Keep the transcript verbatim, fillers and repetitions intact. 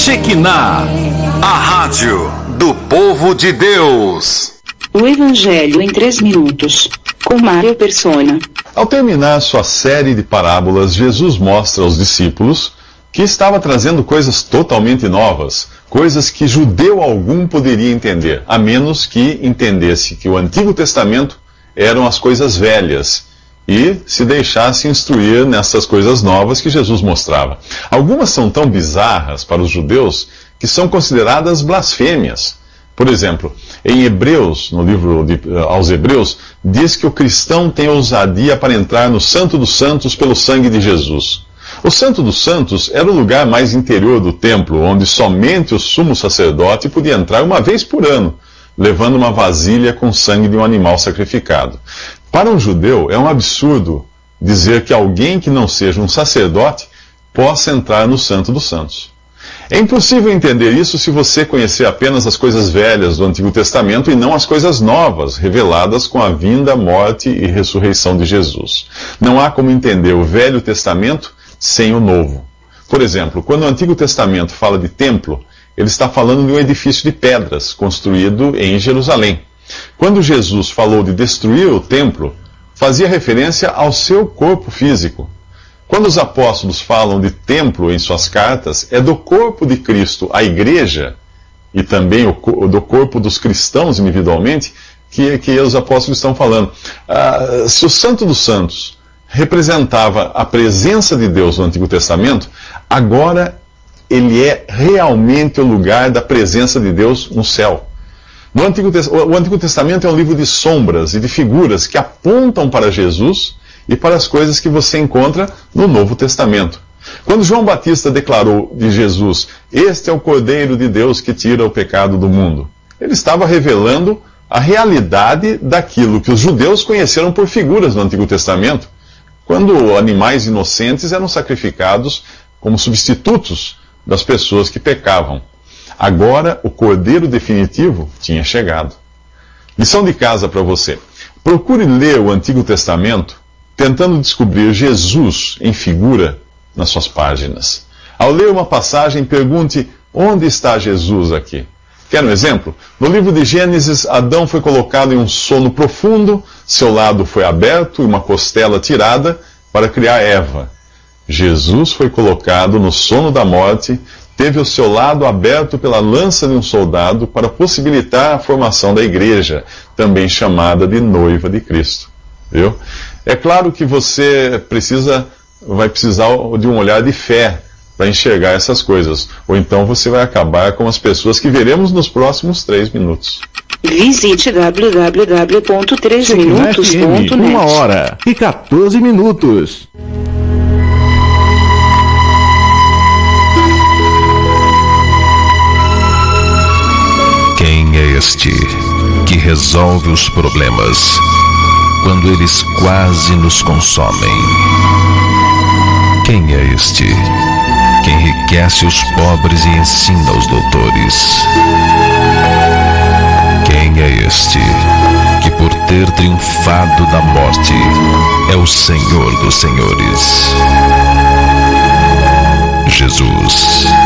Shekinah, a rádio do povo de Deus. O Evangelho em três minutos, com Mário Persona. Ao terminar sua série de parábolas, Jesus mostra aos discípulos que estava trazendo coisas totalmente novas, coisas que judeu algum poderia entender, a menos que entendesse que o Antigo Testamento eram as coisas velhas e se deixasse instruir nessas coisas novas que Jesus mostrava. Algumas são tão bizarras para os judeus que são consideradas blasfêmias. Por exemplo, em Hebreus, no livro de, aos Hebreus, diz que o cristão tem ousadia para entrar no Santo dos Santos pelo sangue de Jesus. O Santo dos Santos era o lugar mais interior do templo, onde somente o sumo sacerdote podia entrar uma vez por ano, levando uma vasilha com sangue de um animal sacrificado. Para um judeu, é um absurdo dizer que alguém que não seja um sacerdote possa entrar no Santo dos Santos. É impossível entender isso se você conhecer apenas as coisas velhas do Antigo Testamento e não as coisas novas, reveladas com a vinda, morte e ressurreição de Jesus. Não há como entender o Velho Testamento sem o Novo. Por exemplo, quando o Antigo Testamento fala de templo, ele está falando de um edifício de pedras, construído em Jerusalém. Quando Jesus falou de destruir o templo, fazia referência ao seu corpo físico. Quando os apóstolos falam de templo em suas cartas, é do corpo de Cristo, a igreja, e também o, do corpo dos cristãos individualmente, que, que os apóstolos estão falando. Ah, se o Santo dos Santos representava a presença de Deus no Antigo Testamento, agora ele é realmente o lugar da presença de Deus no céu. No Antigo, o Antigo Testamento é um livro de sombras e de figuras que apontam para Jesus e para as coisas que você encontra no Novo Testamento. Quando João Batista declarou de Jesus, "Este é o Cordeiro de Deus que tira o pecado do mundo", ele estava revelando a realidade daquilo que os judeus conheceram por figuras no Antigo Testamento, quando animais inocentes eram sacrificados como substitutos das pessoas que pecavam. Agora, o Cordeiro definitivo tinha chegado. Lição de casa para você. Procure ler o Antigo Testamento tentando descobrir Jesus em figura nas suas páginas. Ao ler uma passagem, pergunte: onde está Jesus aqui? Quer um exemplo? No livro de Gênesis, Adão foi colocado em um sono profundo, seu lado foi aberto e uma costela tirada para criar Eva. Jesus foi colocado no sono da morte, teve o seu lado aberto pela lança de um soldado para possibilitar a formação da igreja, também chamada de noiva de Cristo. Viu? É claro que você precisa, vai precisar de um olhar de fé para enxergar essas coisas, ou então você vai acabar com as pessoas que veremos nos próximos três minutos. Visite w w w ponto três minutos ponto net. Uma hora e quatorze minutos. Quem é este que resolve os problemas quando eles quase nos consomem? Quem é este que enriquece os pobres e ensina os doutores? Quem é este que, por ter triunfado da morte, é o Senhor dos senhores? Jesus.